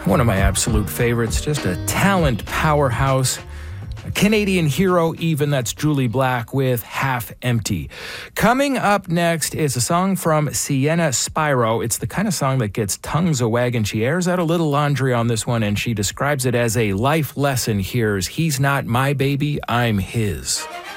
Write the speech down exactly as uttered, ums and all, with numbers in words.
One of my absolute favorites, just a talent powerhouse. A Canadian hero even, that's Jully Black with Half Empty. Coming up next is a song from Sienna Spyro. It's the kind of song that gets tongues a-wagging. She airs out a little laundry on this one, and she describes it as a life lesson. Here's He's Not My Baby, I'm His.